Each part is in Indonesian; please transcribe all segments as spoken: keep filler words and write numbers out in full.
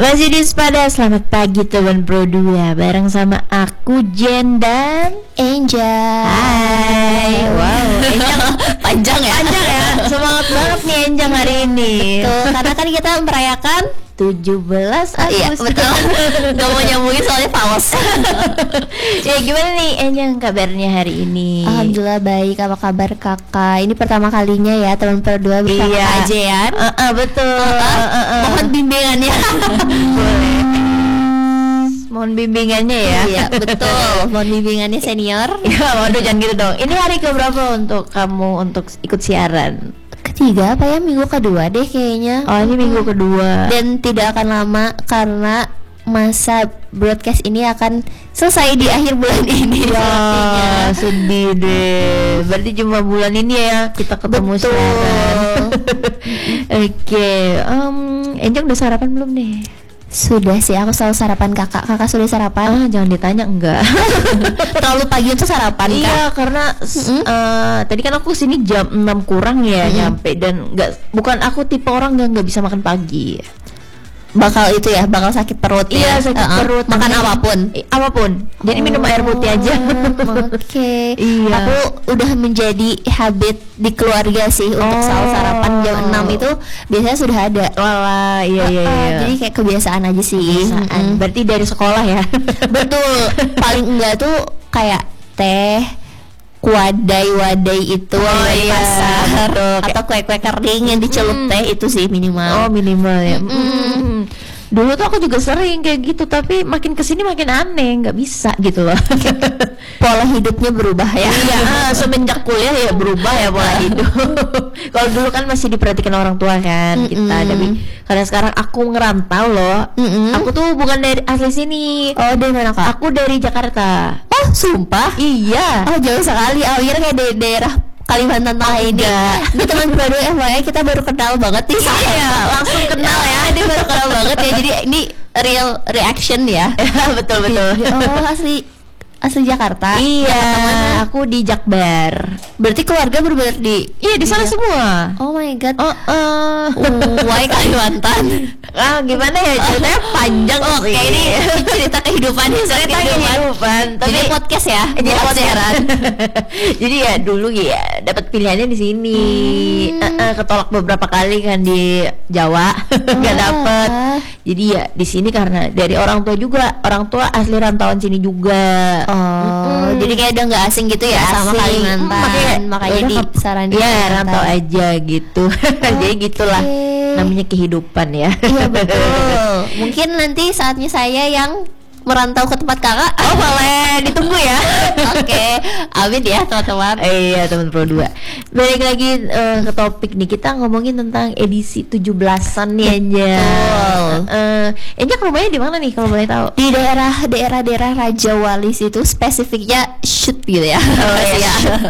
Masih di Sepada, selamat pagi teman Pro dua. Bareng sama aku Jen dan Enjang. Hai. Wow, Enjang Panjang ya. panjang ya. Semangat banget nih Enjang hari ini. Tuh, karena kan kita merayakan tujuh belas Iya Agustus. betul. Gak mau nyambungin soalnya fals. Ya gimana nih Enjang kabarnya hari ini? Alhamdulillah baik. Apa kabar kakak? Ini pertama kalinya ya teman Pro dua bersama Iya. Kak Jean. Uh, uh, betul. Uh, uh, Uh, uh, uh. Mohon bimbingannya. Boleh. Mohon bimbingannya ya. Iya betul. Mohon bimbingannya senior. Ya, waduh jangan gitu dong. Ini hari keberapa untuk kamu untuk ikut siaran? Ketiga apa ya, minggu kedua deh kayaknya. Oh, ini minggu kedua. Dan tidak akan lama karena masa broadcast ini akan selesai di akhir bulan ini. sepertinya. Ya, sedih deh. Berarti cuma bulan ini ya kita ketemu Betul. siaran. Oke, um, Enjang udah sarapan belum nih? Sudah sih, aku selalu sarapan kakak. Kakak sudah sarapan? Ah, jangan ditanya enggak. Terlalu pagi untuk sarapan kak? Iya, karena Mm-mm. uh, tadi kan aku sini jam enam kurang ya Mm-mm. nyampe, dan enggak, bukan aku tipe orang yang nggak bisa makan pagi. Bakal itu ya, bakal sakit perut ya? Iya, sakit Uh-uh. perut. Makan Makanya- apapun? Eh, apapun. Jadi minum air putih aja. Oh, Oke. Iya. Aku udah menjadi habit di keluarga sih untuk Oh. selalu sarapan jam enam itu biasanya sudah ada. Wala, iya iya Uh-uh, iya. Jadi kayak kebiasaan aja sih. Kebiasaan. Mm-mm. Berarti dari sekolah ya. Betul. Paling enggak tuh kayak teh, wadai-wadai itu Oh, dari iya, pasar, betul. atau kue-kue kering yang dicelup Mm. teh itu sih minimal. Oh, minimal ya. Mm-mm. Mm. Dulu tuh aku juga sering kayak gitu, tapi makin kesini makin aneh, nggak bisa gitu loh. Pola hidupnya berubah ya. Iya, ah, semenjak kuliah ya berubah ya pola hidup. Kalau dulu kan masih diperhatikan orang tua kan kita, Mm-mm. tapi karena sekarang aku ngerantau loh. Mm-mm. Aku tuh bukan dari asli sini. Oh, dari mana kak? Aku dari Jakarta. Oh, sumpah? Iya. Oh, jauh sekali. Awalnya kayak dari daerah Kalimantan Tengah ini. Ini teman Pro dua F Y I kita baru kenal banget nih. Iya, langsung kenal ya. Ini baru kenal banget ya. Jadi ini real reaction ya. betul betul. Oh, asli asli Jakarta. Iya, Jakarta mana? aku di Jakbar. Berarti keluarga benar di Iya, di sana Jak- semua. Oh my god. Oh, eh. Why Kalimantan? Ah, gimana ya, ceritanya panjang Oh, sih. kayak ini cerita kehidupan nih, cerita kehidupan, Tapi tapi podcast ya, Jadi bukan podcast. siaran. Jadi ya dulu ya dapat pilihannya di sini. Hmm. Eh, eh, ketolak beberapa kali kan di Jawa, nggak Oh. dapet. Jadi ya di sini karena dari orang tua juga, orang tua asli rantauan sini juga. Oh, Mm-mm. jadi kayak udah nggak asing gitu ya Nggak sama asing. Kalimantan. Mm, makanya- Makanya udah di kep- saran di Iya, Kalimantan. rantau aja gitu. Jadi gitulah namanya kehidupan ya. Iya betul. Mungkin nanti saatnya saya yang merantau ke tempat kakak. Oh, boleh ditunggu ya. Oke, amin ya teman-teman. Eh, iya teman Pro dua. Balik lagi eh, ke topik nih. Kita ngomongin tentang edisi tujuh belasan nih aja. Betul. Eh, Enjak rumahnya di mana nih kalau boleh tahu? Di daerah daerah-daerah Raja Wali situ spesifiknya shoot gitu ya. Oh iya.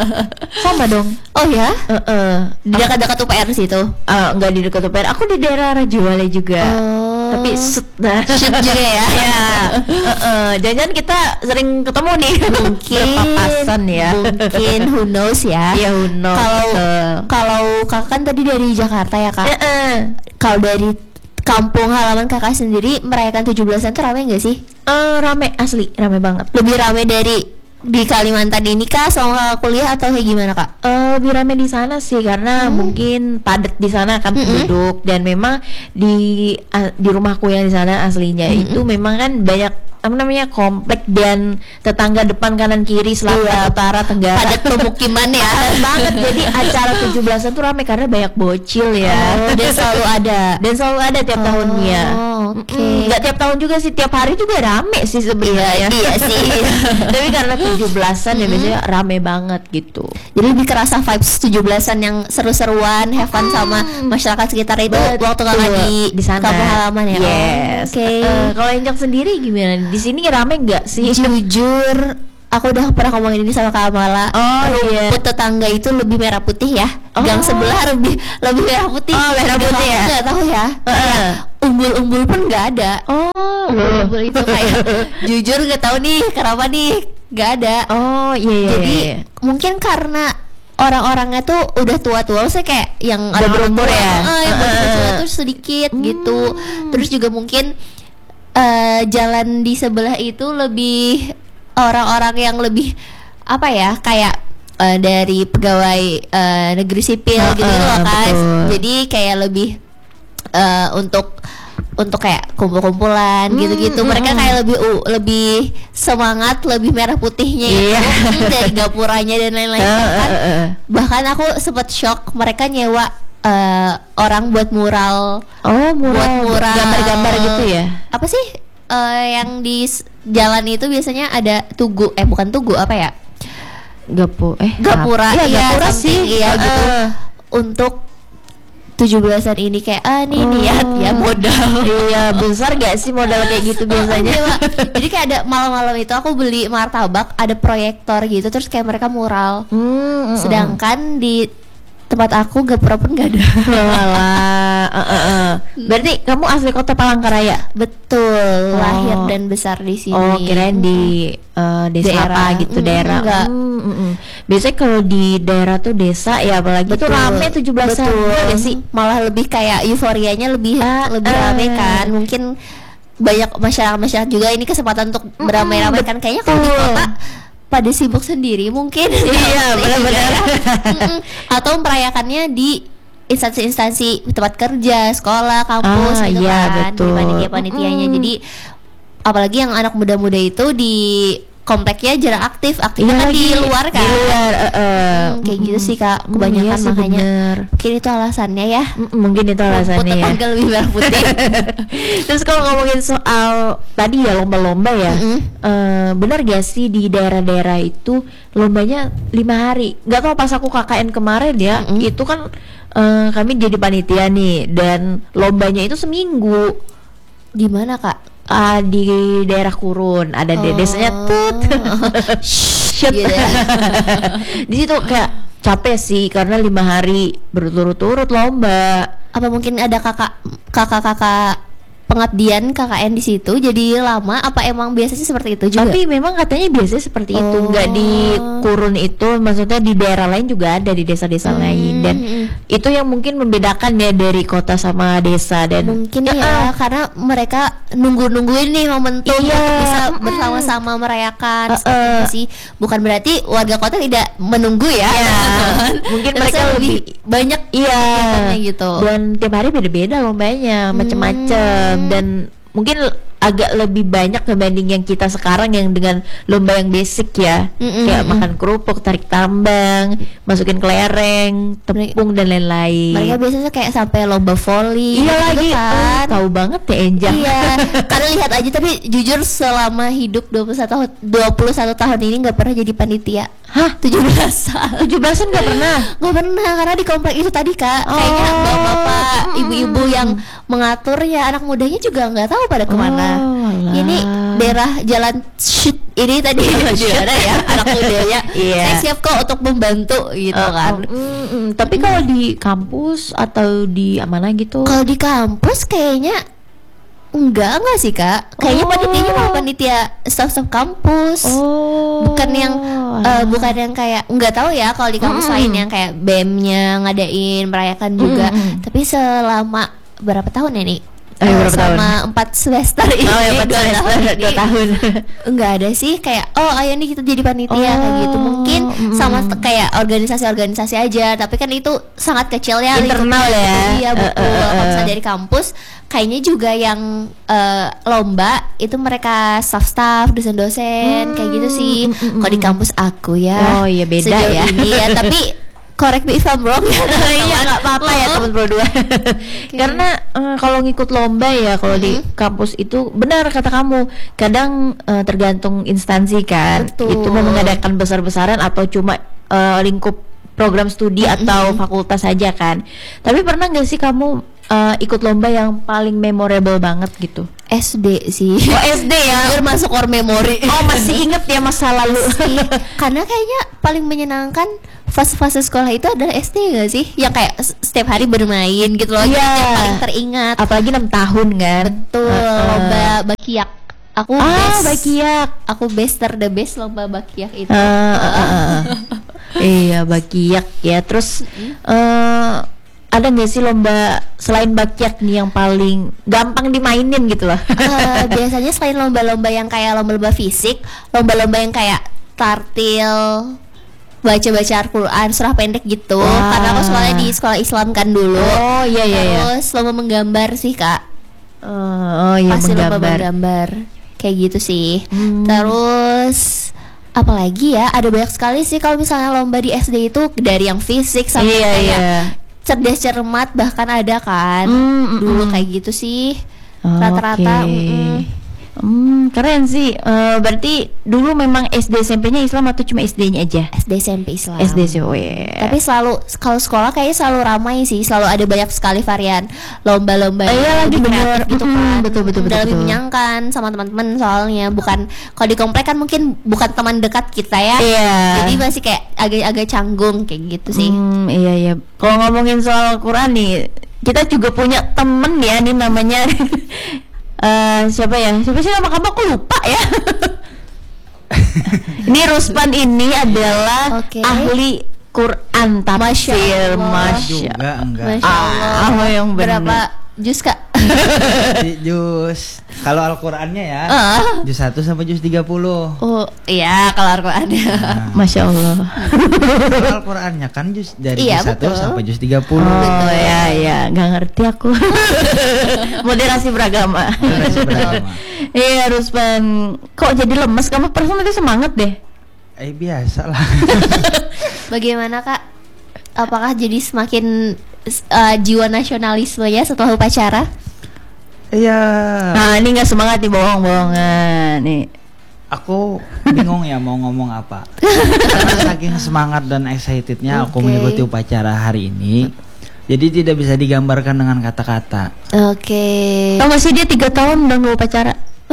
Sama dong. Oh ya? Eh, eh. Di dekat-dekat U P R situ. Ah, enggak di dekat U P R. Aku di daerah Rajawali juga. Oh. Tapi set dah. Shoot juga ya. Ya. Heeh. Jangan-jangan kita sering ketemu nih. Mungkin Berpapasan ya. Mungkin who knows ya. Ya Uno. Kalau kalau kakak kan tadi dari Jakarta ya kak. Kalau dari kampung halaman kakak sendiri merayakan tujuh belasan tuh rame nggak sih? Eh, rame asli, rame banget. Lebih rame dari di Kalimantan ini kak selama kakak kuliah atau kayak gimana kak? Eh, lebih rame di sana sih karena mungkin padat di sana kan Mm-mm. penduduk, dan memang di a- di rumahku yang di sana aslinya Mm-mm. itu memang kan banyak apa namanya komplek dan tetangga depan kanan kiri selatan Iya. utara tenggara. Padat pemukiman ya. Padat banget. Jadi acara tujuh belasan tuh rame karena banyak bocil ya. Oh, dan selalu ada. Dan selalu ada tiap Oh, tahunnya. oke. Mm-mm. Nggak tiap tahun juga sih, tiap hari juga rame sih sebenarnya. Iya sih. Tapi karena tujuh belasan ya biasanya rame banget gitu. Jadi lebih kerasa vibes tujuh belasan yang seru-seruan, have fun sama masyarakat sekitar itu waktu kakak di di sana kampung halaman ya. Yes. Oke. Eh, kalau Enjak sendiri gimana? Di sini rame nggak sih? Jujur, aku udah pernah ngomongin ini sama Kak Amala. Oh, iya. Rumput tetangga itu lebih merah putih ya. Oh. Gang sebelah lebih lebih merah putih. Oh, merah Udah putih kamu ya? Nggak tahu ya. Heeh. Kayak umbul-umbul pun nggak ada. Oh, Umbul-umbul itu kayak jujur nggak tahu nih kenapa nih nggak ada. oh iya iya. Jadi iya. mungkin karena orang-orangnya tuh udah tua-tua, saya kayak yang Udah orang-orang berumur tua, ya? eh, yang Heeh. berumur tuh sedikit gitu. Terus juga mungkin uh, jalan di sebelah itu lebih orang-orang yang lebih apa ya, kayak uh, dari pegawai uh, negeri sipil uh, gitu uh, loh kan. betul. Jadi kayak lebih uh, untuk untuk kayak kumpul-kumpulan hmm, gitu-gitu. Mereka hmm. kayak lebih uh, lebih semangat, lebih merah putihnya yeah. itu dari gapuranya dan lain-lain. uh, bahkan, uh, uh. bahkan aku sempat shock, mereka nyewa uh, orang buat mural. Oh, mural. Buat mural gambar-gambar gitu ya. Apa sih uh, yang di jalan itu biasanya ada tugu, eh bukan tugu, apa ya? Gapo eh Gapura. ya, Iya, gapura sih. Iya uh, gitu. Untuk tujuh belasan ini kayak ah nih oh. niat ya modal. Iya, besar gak sih modal kayak gitu biasanya? Oh, jadi kayak ada malam-malam itu aku beli martabak, ada proyektor gitu, terus kayak mereka mural. Hmm, mm, Sedangkan di tempat aku gapura pun gak ada. Walah, uh, uh, uh. Berarti kamu asli kota Palangkaraya? Betul, Oh. lahir dan besar di sini. Oh, kirain di uh, desa Daerah. apa gitu, Mm, daerah. enggak. Hmm, mm, mm. Biasanya kalau di daerah tuh desa ya, apalagi Betul. tuh rame tujuh belasan. Betul. Iya nggak sih? Malah lebih kayak euforianya lebih Ah, lebih ah. rame kan. Mungkin banyak masyarakat-masyarakat juga ini kesempatan untuk beramai-ramai kan. Kayaknya kalau di betul. kota pada sibuk sendiri mungkin. Iya, benar-benar. Mm-mm. Atau merayakannya di instansi-instansi tempat kerja, sekolah, kampus Ah, gitu iya, kan. Di betul. panitia-panitianya. Mm-mm. Jadi apalagi yang anak muda-muda itu di kompleknya jarang aktif, aktifnya Iya kan di lagi, luar kan. Di luar, uh, uh. Hmm, kayak gitu sih Kak, Mm, kebanyakan iya sih, makanya. bener. Mungkin itu alasannya ya. Mm, mungkin itu alasannya ya. Rumput lebih merah putih. Terus kalau ngomongin soal tadi ya lomba-lomba ya, Mm-mm. eh, benar gak sih di daerah-daerah itu lombanya lima hari? Gak tau pas aku K K N kemarin ya, Mm-mm. itu kan eh, kami jadi panitia nih dan lombanya itu seminggu. Di mana Kak? Ah, di daerah Kurun ada Oh. de- desanya tut. Shut. Gitu ya. Di situ kayak capek sih karena lima hari berturut-turut lomba. Apa mungkin ada kakak kakak-kakak pengabdian K K N di situ jadi lama, apa emang biasanya seperti itu juga? Tapi memang katanya biasanya seperti itu, Oh. nggak di Kurun itu, maksudnya di daerah lain juga ada, di desa-desa Hmm, lain, dan hmm. itu yang mungkin membedakan ya dari kota sama desa. Dan Mungkin ya, ah, karena mereka nunggu-nungguin nih momentum Iya, untuk bisa mm-mm. bersama-sama merayakan. Uh-uh. Seperti itu sih. Bukan berarti warga kota tidak menunggu ya. Iya. Mungkin Terusnya mereka lebih banyak iya, kegiatannya gitu. dan tiap hari beda-beda lombanya, macem-macem, Hmm. dan mungkin agak lebih banyak dibanding yang kita sekarang yang dengan lomba yang basic ya, Mm-mm, kayak mm-mm. makan kerupuk, tarik tambang, masukin kelereng, tepung dan lain-lain. Mereka biasanya kayak sampai lomba volley. Iya gitu lagi, kan. oh, tahu banget ya Enjang. Iya, karena lihat aja, tapi jujur selama hidup dua puluh satu tahun dua puluh satu tahun ini nggak pernah jadi panitia. Hah? tujuh belasan. tujuh belasan nggak pernah? Gak pernah, karena di komplek itu tadi Kak, kayaknya Oh. bapak-bapak, Mm-mm. ibu-ibu yang mengatur ya, anak mudanya juga nggak tahu pada kemana. Oh, alah. Ini daerah jalan shit ini tadi gimana ya anak mudanya. Iya. Saya siap kok untuk membantu gitu Uh, kan. oh, mm, mm. Tapi kalau di kampus atau di mana gitu? Kalau di kampus kayaknya enggak enggak sih Kak. Kayaknya Oh. panitianya malah panitia staff-staff kampus. Oh, Bukan yang eh, bukan yang kayak nggak taw ya kalau di kampus Mm-mm. lain yang kayak B E M-nya ngadain merayakan juga. Mm-mm. Tapi selama berapa tahun ya nih? Eh, berapa tahun? Selama empat semester ini. Oh ya, empat dua semester, tahun ini. dua tahun. Enggak ada sih kayak oh ayo nih kita jadi panitia kayak Oh, gitu. Mungkin mm-mm. sama t- kayak organisasi-organisasi aja, tapi kan itu sangat kecil ya Internal lingkupnya. ya. Iya Eh, betul. eh, eh, Kalau eh. misalnya dari kampus kayaknya juga yang eh, lomba itu mereka staff-staff, dosen-dosen kayak gitu sih. Mm, mm, mm, Kalau di mm. kampus aku ya. Oh, iya, beda sejauh ya. ini ya, tapi correct me if I'm wrong ya. Iya nggak apa-apa ya teman berdua. Karena eh, kalau ngikut lomba ya kalau di kampus itu benar kata kamu, kadang eh, tergantung instansi kan. Betul. Itu mau mengadakan besar-besaran atau cuma eh, lingkup program studi atau fakultas saja kan. Tapi pernah nggak sih kamu eh, ikut lomba yang paling memorable banget gitu? S D sih. Oh S D ya. Biar masuk core memory. Oh masih inget ya masa lalu. Iya, karena kayaknya paling menyenangkan fase-fase sekolah itu adalah S D gak sih? Yang kayak s- setiap hari bermain gitu loh. Iya. Yang paling teringat. Apalagi enam tahun kan. Betul, Heeh. lomba bakiak. Aku Ah best. bakiak. Aku best ter the best lomba bakiak itu. Ah, ah, ah, ah. Iya bakiak ya. Terus eh ada nggak sih lomba selain bakyak nih yang paling gampang dimainin gitu loh? Uh, biasanya selain lomba-lomba yang kayak lomba-lomba fisik, lomba-lomba yang kayak tartil, baca-baca Al-Quran, surah pendek gitu. Wah. Karena aku sekolahnya di sekolah Islam kan dulu. Oh iya iya. Terus lomba menggambar sih kak. Uh, oh iya Pasti lomba menggambar. menggambar. Kayak gitu sih. Hmm. Terus apalagi ya, ada banyak sekali sih kalau misalnya lomba di S D itu, dari yang fisik sampai Iya kayak iya. cerdas cermat bahkan ada kan. Mm, mm, Dulu mm. kayak gitu sih. Oh, Rata-rata. oke. mm-mm. Hmm, keren sih. Eh, berarti dulu memang S D S M P-nya Islam atau cuma S D-nya aja? S D S M P Islam. S D sih, oh iya. Tapi selalu kalau sekolah kayaknya selalu ramai sih, selalu ada banyak sekali varian lomba-lomba Oh, iya, yang lagi lebih bener. kreatif gitu Mm-mm, kan. betul, betul, Dan betul, lebih betul. menyenangkan sama teman-teman, soalnya bukan kalau di komplek kan mungkin bukan teman dekat kita ya. Iya. Jadi masih kayak agak-agak canggung kayak gitu sih. Hmm, iya iya. Kalau ngomongin soal Quran nih, kita juga punya temen ya, nih namanya eh siapa ya? Siapa sih nama kamu? Aku lupa ya. Ini Ruspan ini adalah Oke. ahli Quran Masya tafsir, Allah. masya. Juga enggak. Masya Allah. Ah, yang bener. Berapa jus kak? Di jus. Kalau Al-Qur'annya ya, Ah. jus satu sampai jus tiga puluh. Oh iya, kalau Al-Qurannya. Nah, Masya Allah. kalau Al-Qur'annya kan jus dari Iya, jus satu betul. sampai jus tiga puluh. Oh ya ya, nggak ngerti aku. Moderasi beragama. Moderasi beragama. Iya Ruspan, kok jadi lemes? Kamu perasaan tadi semangat deh. Eh biasa lah. Bagaimana kak? Apakah jadi semakin uh, jiwa nasionalismenya setelah upacara? Iya. Nah ini nggak semangat nih, bohong-bohongan nih. Aku bingung ya mau ngomong apa. Karena saking semangat dan excitednya aku Oke. mengikuti upacara hari ini. Jadi tidak bisa digambarkan dengan kata-kata. Oke. Tau gak sih dia tiga tahun udah nggak upacara?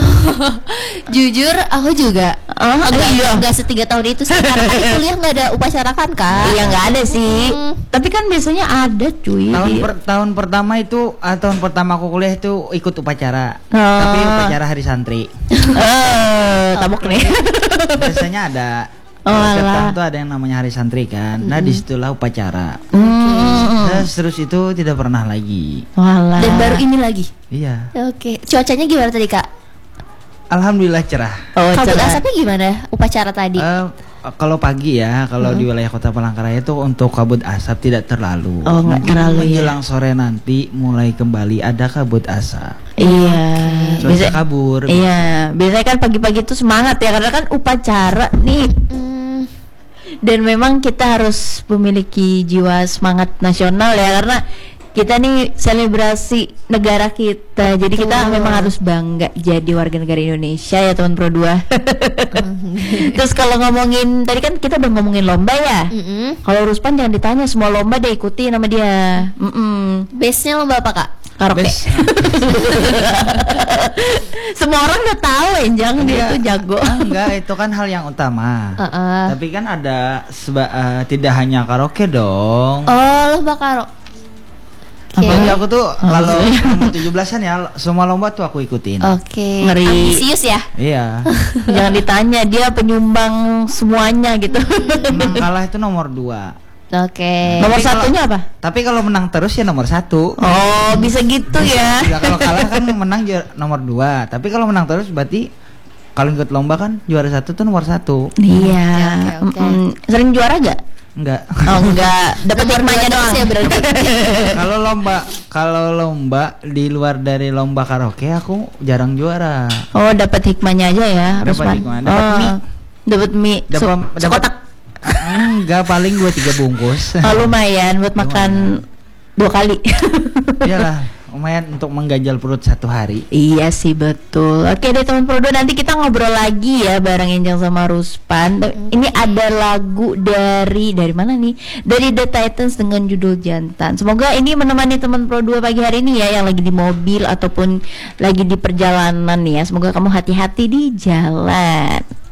Jujur aku juga Oh, enggak iya. enggak setiga tahun itu sih, karena kan di kuliah nggak ada upacara kan kak. Iya nggak ada sih. Hmm. Tapi kan biasanya ada cuy. Tahun Di- per, tahun pertama itu ah, tahun pertama aku kuliah itu ikut upacara. Oh. Tapi upacara hari santri. Eh, tabok nih. Biasanya ada Oh, setiap alah. tahun tuh ada yang namanya hari santri kan. Nah, disitulah upacara. Hmm. Terus terus itu tidak pernah lagi. Walah. Dan baru ini lagi. Iya. Oke. Cuacanya gimana tadi kak? Alhamdulillah cerah. Oh, Kabut cerah. asapnya gimana upacara tadi? Eh, kalau pagi ya, kalau di wilayah Kota Palangkaraya itu untuk kabut asap tidak terlalu. Oh, nggak Mungkin terlalu ya. menjelang sore nanti mulai kembali ada kabut asap. Iya. Cuaca Biasa- kabur. Iya, biasanya kan pagi-pagi itu semangat ya karena kan upacara nih. Hmm, Dan memang kita harus memiliki jiwa semangat nasional ya karena kita nih selebrasi negara kita. Jadi kita Betul. memang harus bangga jadi warga negara Indonesia ya teman Pro dua. Terus kalau ngomongin tadi kan kita udah ngomongin lomba ya. mm-mm. Kalau Ruspan jangan ditanya, semua lomba deh ikuti nama dia. Mm-mm. Base-nya lomba apa kak? Karaoke. Bes- Semua orang udah tahu Enjang dia Iya. itu jago. Ah, enggak, itu kan hal yang utama. Uh-uh. Tapi kan ada seba- eh, tidak hanya karaoke dong. Oh lomba karo. Oke. Jadi aku tuh Oh, kalau iya. umur tujuh belasan ya semua lomba tuh aku ikutin. Oke. Ngeri. Ambisius ya. Iya. Jangan ditanya, dia penyumbang semuanya gitu. Menang kalah itu nomor dua. Oke. Nomor Tapi kalau- satunya apa? Tapi kalau menang terus ya nomor satu. Oh, bisa gitu ya. Ya, kalau kalah kan menang ju- nomor dua. Tapi kalau menang terus berarti kalau ikut lomba kan juara satu tuh nomor satu. Iya. Oke, oke, oke. Mm-mm. Sering juara gak? Enggak. Oh enggak, dapat Nomor hikmahnya dua terus doang. ya berarti. Kalau lomba kalau lomba di luar dari lomba karaoke aku jarang juara. Oh, dapat hikmahnya aja ya, Dapat Rusman. hikmah, dapat Oh, mie. Dapat mie. Dapat Se- dapat sekotak. enggak, paling dua tiga bungkus. Oh, lumayan buat makan dua kali. Iyalah, lumayan untuk mengganjal perut satu hari. Iya sih betul. Oke deh teman Prodo, nanti kita ngobrol lagi ya bareng Enjang sama Ruspan. Ini ada lagu dari dari mana nih? Dari The Titans dengan judul Jantan. Semoga ini menemani teman Prodo pagi hari ini ya yang lagi di mobil ataupun lagi di perjalanan nih ya. Semoga kamu hati-hati di jalan.